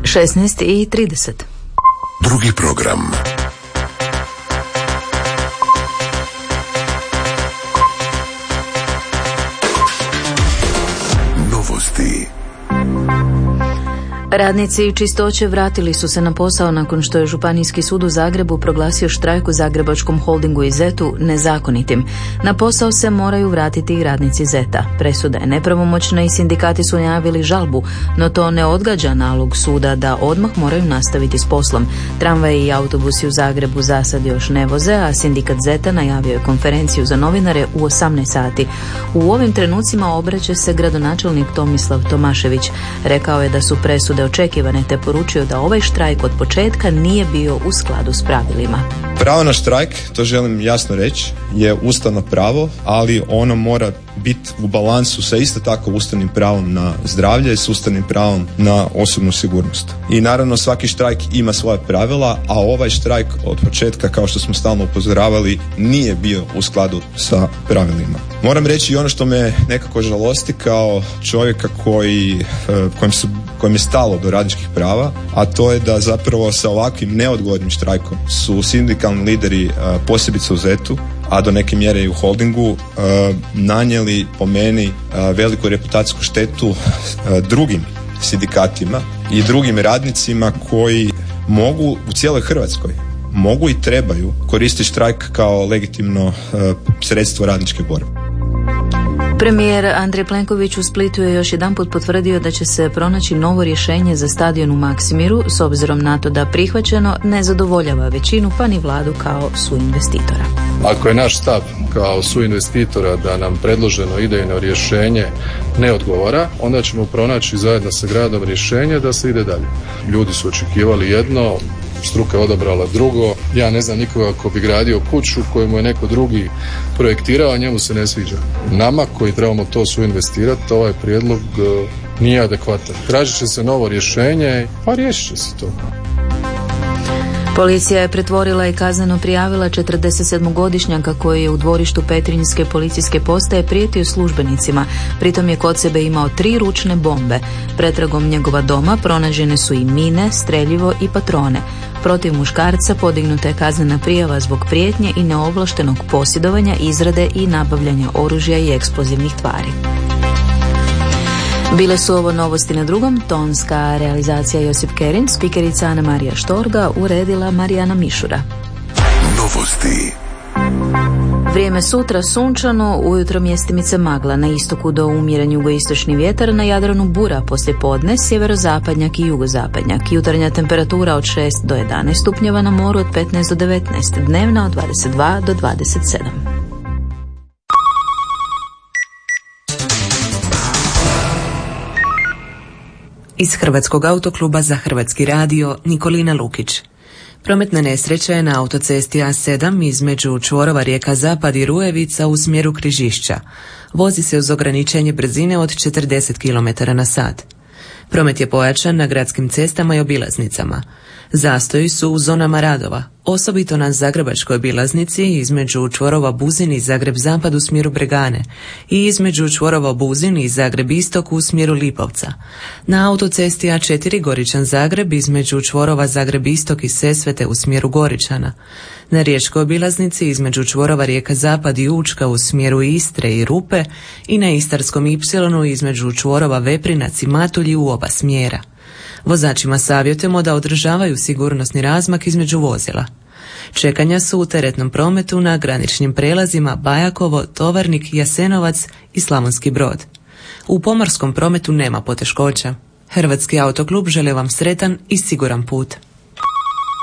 16:30. Drugi program. Novosti. Radnici čistoće vratili su se na posao nakon što je Županijski sud u Zagrebu proglasio štrajk u Zagrebačkom holdingu i ZET-u nezakonitim. Na posao se moraju vratiti i radnici ZET-a. Presuda je nepravomoćna i sindikati su najavili žalbu, no to ne odgađa nalog suda da odmah moraju nastaviti s poslom. Tramvaji i autobusi u Zagrebu za sad još ne voze, a sindikat ZET-a najavio je konferenciju za novinare u 18 sati. U ovim trenucima obraća se gradonačelnik Tomislav Tomašević. Rekao je da su presude očekivane, te poručio da ovaj štrajk od početka nije bio u skladu s pravilima. Pravo na štrajk, to želim jasno reći, je ustavno pravo, ali ono mora biti u balansu sa isto tako ustavnim pravom na zdravlje i s ustavnim pravom na osobnu sigurnost. I naravno svaki štrajk ima svoja pravila, a ovaj štrajk od početka, kao što smo stalno upozoravali, nije bio u skladu sa pravilima. Moram reći i ono što me nekako žalosti kao čovjeka kojem je stalo do radničkih prava, a to je da zapravo sa ovakvim neodgovornim štrajkom su sindikalni lideri, posebice u ZET-u, a do neke mjere i u holdingu, nanijeli po meni veliku reputacijsku štetu drugim sindikatima i drugim radnicima koji mogu u cijeloj Hrvatskoj mogu i trebaju koristiti štrajk kao legitimno sredstvo radničke borbe. Premijer Andrej Plenković u Splitu je još jedanput potvrdio da će se pronaći novo rješenje za stadion u Maksimiru, s obzirom na to da prihvaćeno ne zadovoljava većinu, pa ni vladu kao suinvestitora. Ako je naš stav kao suinvestitora da nam predloženo idejno rješenje ne odgovara, onda ćemo pronaći zajedno sa gradom rješenje da se ide dalje. Ljudi su očekivali jedno, struka je odabrala drugo. Ja ne znam nikoga ko bi gradio kuću koju mu je neko drugi projektirao, a njemu se ne sviđa. Nama koji trebamo to suinvestirati, ovaj prijedlog nije adekvatan. Tražit će se novo rješenje, pa riješit će se to. Policija je pretvorila i kazneno prijavila 47-godišnjaka koji je u dvorištu Petrinjske policijske postaje prijetio službenicima. Pritom je kod sebe imao 3 ručne bombe. Pretragom njegova doma pronađene su i mine, streljivo i patrone. Protiv muškarca podignuta je kaznena prijava zbog prijetnje i neovlaštenog posjedovanja, izrade i nabavljanja oružja i eksplozivnih tvari. Bile su ovo novosti na drugom, tonska realizacija Josip Kerin, spikerica Ana Marija Štorga, uredila Marijana Mišura. Novosti. Vrijeme sutra sunčano, ujutro mjestimice magla, na istoku do umjeren jugoistočni vjetar, na Jadranu bura poslijepodne, sjeverozapadnjak i jugozapadnjak. Jutarnja temperatura od 6 do 11 stupnjeva, na moru od 15 do 19, dnevna od 22 do 27. Iz Hrvatskog autokluba za Hrvatski radio Nikolina Lukić. Prometna nesreća je na autocesti A7 između čvorova Rijeka Zapad i Rujevica u smjeru Križišća. Vozi se uz ograničenje brzine od 40 km/h. Promet je pojačan na gradskim cestama i obilaznicama. Zastoji su u zonama radova, osobito na Zagrebačkoj obilaznici između čvorova Buzin i Zagreb Zapad u smjeru Bregane i između čvorova Buzin i Zagreb Istok u smjeru Lipovca. Na autocesti A4 Goričan Zagreb između čvorova Zagreb Istok i Sesvete u smjeru Goričana. Na riječkoj obilaznici između čvorova Rijeka Zapad i Učka u smjeru Istre i Rupe i na Istarskom Ipsilonu između čvorova Veprinac i Matulji u oba smjera. Vozačima savjetujemo da održavaju sigurnosni razmak između vozila. Čekanja su u teretnom prometu na graničnim prelazima Bajakovo, Tovarnik, Jasenovac i Slavonski Brod. U pomorskom prometu nema poteškoća. Hrvatski autoklub želi vam sretan i siguran put.